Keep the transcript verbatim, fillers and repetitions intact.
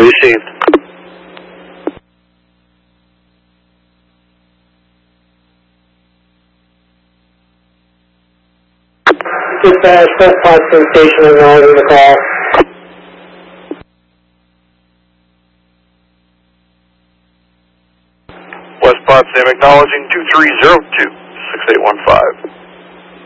Received. Dispatch, West Potsdam Station, acknowledging the call. West Potsdam acknowledging two three zero two, six eight one five.